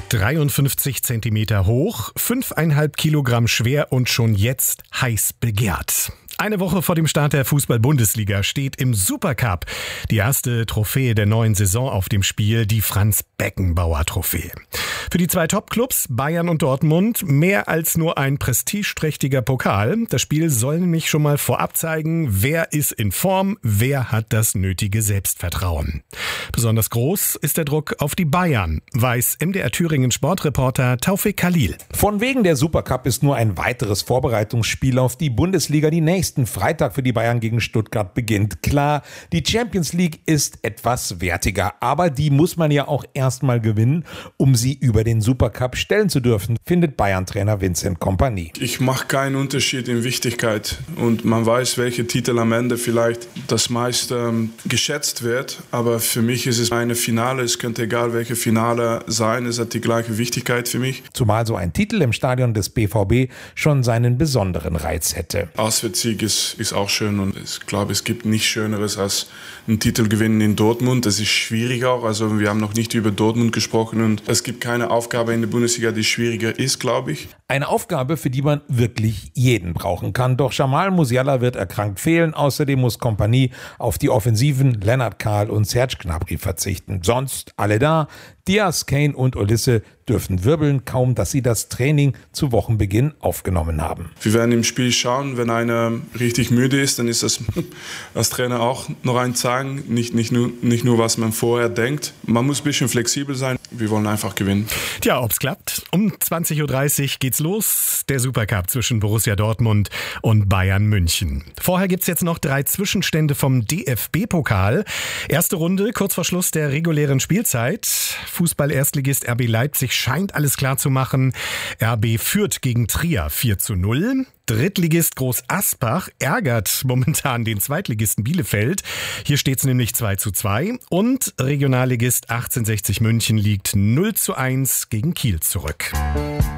53 Zentimeter hoch, 5,5 Kilogramm schwer und schon jetzt heiß begehrt. Eine Woche vor dem Start der Fußball-Bundesliga steht im Supercup die erste Trophäe der neuen Saison auf dem Spiel, die Franz-Beckenbauer-Trophäe. Für die zwei Top-Clubs, Bayern und Dortmund, mehr als nur ein prestigeträchtiger Pokal. Das Spiel soll nämlich schon mal vorab zeigen, wer ist in Form, wer hat das nötige Selbstvertrauen. Besonders groß ist der Druck auf die Bayern, weiß MDR Thüringen Sportreporter Taufik Khalil. Von wegen der Supercup ist nur ein weiteres Vorbereitungsspiel auf die Bundesliga, die nächsten Freitag für die Bayern gegen Stuttgart beginnt. Klar, die Champions League ist etwas wertiger, aber die muss man ja auch erstmal gewinnen, um sie über den Supercup stellen zu dürfen, findet Bayern-Trainer Vincent Kompany. Ich mache keinen Unterschied in Wichtigkeit und man weiß, welche Titel am Ende vielleicht das meiste geschätzt wird, aber für mich ist es eine Finale, es könnte egal welche Finale sein, es hat die gleiche Wichtigkeit für mich. Zumal so ein Titel im Stadion des BVB schon seinen besonderen Reiz hätte. Auswärtssieg ist auch schön und ich glaube, es gibt nichts Schöneres als einen Titel gewinnen in Dortmund. Das ist schwierig auch, also wir haben noch nicht über Dortmund gesprochen und es gibt keine Aufgabe in der Bundesliga, die schwieriger ist, glaube ich. Eine Aufgabe, für die man wirklich jeden brauchen kann. Doch Jamal Musiala wird erkrankt fehlen. Außerdem muss Kompany auf die Offensiven Lennart Kahl und Serge Gnabry verzichten. Sonst alle da. Diaz, Kane und Olise dürfen wirbeln, kaum dass sie das Training zu Wochenbeginn aufgenommen haben. Wir werden im Spiel schauen, wenn einer richtig müde ist, dann ist das als Trainer auch noch ein Zeigen, nicht nur, was man vorher denkt. Man muss ein bisschen flexibel sein, wir wollen einfach gewinnen. Tja, ob's klappt. Um 20.30 Uhr geht's los, der Supercup zwischen Borussia Dortmund und Bayern München. Vorher gibt's jetzt noch 3 Zwischenstände vom DFB-Pokal. Erste Runde, kurz vor Schluss der regulären Spielzeit. Fußball-Erstligist RB Leipzig scheint alles klar zu machen. RB führt gegen Trier 4:0. Drittligist Groß Asbach ärgert momentan den Zweitligisten Bielefeld. Hier steht's nämlich 2:2. Und Regionalligist 1860 München liegt 0:1 gegen Kiel zurück.